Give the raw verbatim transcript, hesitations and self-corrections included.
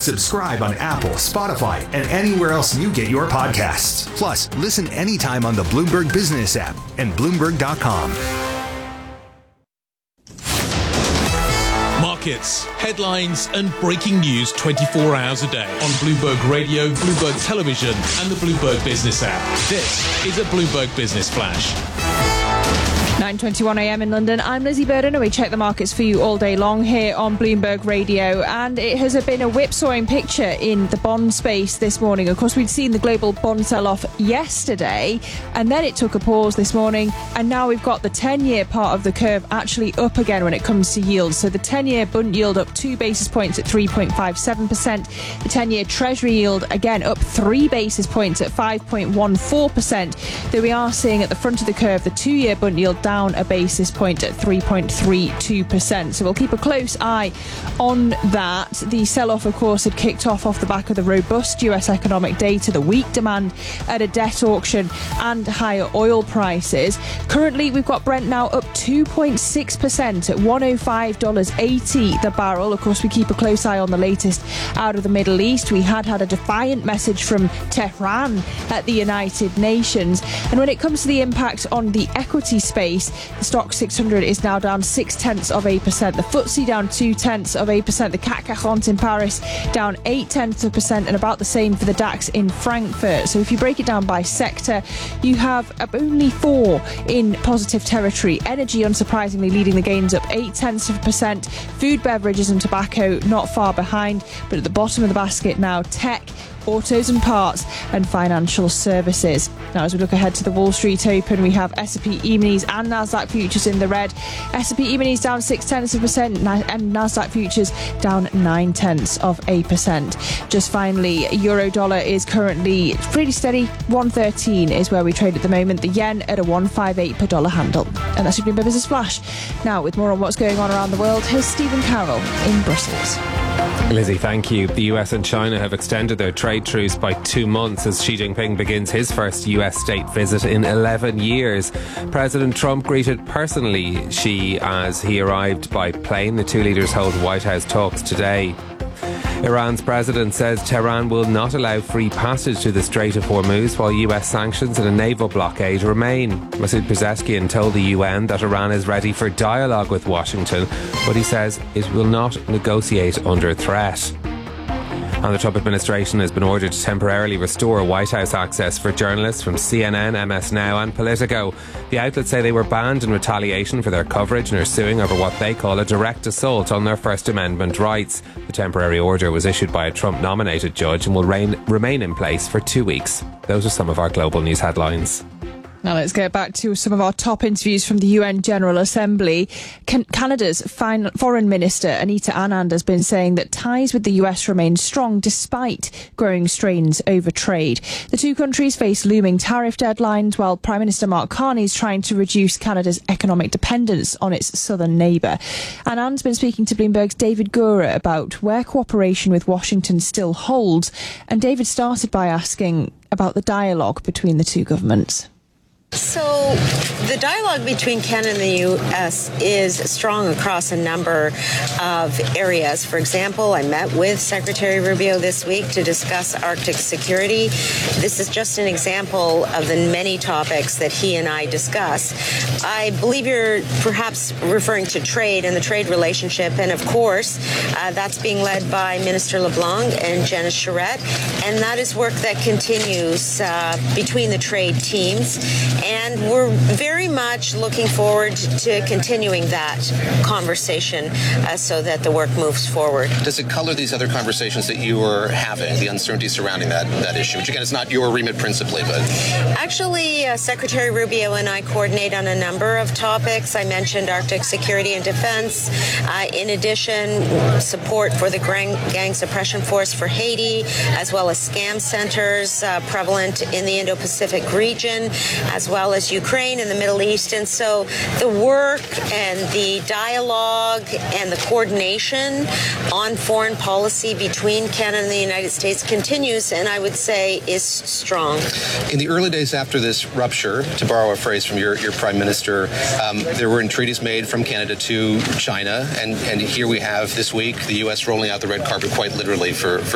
Subscribe on Apple, Spotify, and anywhere else you get your podcasts. Plus, listen anytime on the Bloomberg Business app and Bloomberg dot com. Markets, headlines and breaking news twenty-four hours a day on Bloomberg Radio, Bloomberg Television and the Bloomberg Business app. This is a Bloomberg Business Flash. nine twenty-one a.m. in London. I'm Lizzie Burden and we check the markets for you all day long here on Bloomberg Radio, and it has been a whipsawing picture in the bond space this morning. Of course, we'd seen the global bond sell-off yesterday and then it took a pause this morning, and now we've got the ten-year part of the curve actually up again when it comes to yields. So the ten-year bund yield up two basis points at three point five seven percent. The ten-year Treasury yield again up three basis points at five point one four percent. Though we are seeing at the front of the curve the two-year bund yield down a basis point at three point three two percent. So we'll keep a close eye on that. The sell-off, of course, had kicked off off the back of the robust U S economic data, the weak demand at a debt auction and higher oil prices. Currently, we've got Brent now up two point six percent at one hundred five dollars eighty the barrel. Of course, we keep a close eye on the latest out of the Middle East. We had had a defiant message from Tehran at the United Nations. And when it comes to the impact on the equity space, the Stock six hundred is now down six tenths of a percent. The F T S E down two tenths of a percent. The C A C quarante in Paris down eight tenths of a percent, and about the same for the DAX in Frankfurt. So if you break it down by sector, you have only four in positive territory. Energy, unsurprisingly, leading the gains up eight tenths of a percent. Food, beverages and tobacco not far behind, but at the bottom of the basket now, tech, autos and parts and financial services. Now, as we look ahead to the Wall Street Open, we have S and P E-minis and Nasdaq futures in the red. S and P E-minis down six tenths of a percent and Nasdaq futures down nine tenths of a percent. Just finally, euro dollar is currently pretty steady. one thirteen is where we trade at the moment. The yen at a one fifty-eight per dollar handle. And that's your Bloomberg Business Flash. Now, with more on what's going on around the world, here's Stephen Carroll in Brussels. Lizzie, thank you. The U S and China have extended their trade truce by two months as Xi Jinping begins his first U S state visit in eleven years. President Trump greeted personally Xi as he arrived by plane. The two leaders hold White House talks today. Iran's president says Tehran will not allow free passage to the Strait of Hormuz while U S sanctions and a naval blockade remain. Masoud Pezeshkian told the U N that Iran is ready for dialogue with Washington, but he says it will not negotiate under threat. And the Trump administration has been ordered to temporarily restore White House access for journalists from C N N, M S Now and Politico. The outlets say they were banned in retaliation for their coverage and are suing over what they call a direct assault on their First Amendment rights. The temporary order was issued by a Trump-nominated judge and will reign, remain in place for two weeks. Those are some of our global news headlines. Now let's get back to some of our top interviews from the U N General Assembly. Can- Canada's fin- Foreign Minister Anita Anand has been saying that ties with the U S remain strong despite growing strains over trade. The two countries face looming tariff deadlines while Prime Minister Mark Carney is trying to reduce Canada's economic dependence on its southern neighbour. Anand's been speaking to Bloomberg's David Gura about where cooperation with Washington still holds, and David started by asking about the dialogue between the two governments. So the dialogue between Canada and the U S is strong across a number of areas. For example, I met with Secretary Rubio this week to discuss Arctic security. This is just an example of the many topics that he and I discuss. I believe you're perhaps referring to trade and the trade relationship. And of course, uh, that's being led by Minister LeBlanc and Janice Charette. And that is work that continues uh, between the trade teams. And we're very much looking forward to continuing that conversation uh, so that the work moves forward. Does it color these other conversations that you were having, the uncertainty surrounding that, that issue, which again is not your remit principally, but... Actually, uh, Secretary Rubio and I coordinate on a number of topics. I mentioned Arctic security and defense. Uh, in addition, support for the gang, gang suppression force for Haiti, as well as scam centers uh, prevalent in the Indo-Pacific region, as well as Ukraine and the Middle East. And so the work and the dialogue and the coordination on foreign policy between Canada and the United States continues, and I would say is strong. In the early days after this rupture, to borrow a phrase from your, your Prime Minister, um, there were entreaties made from Canada to China, and, and here we have this week the U S rolling out the red carpet quite literally for, for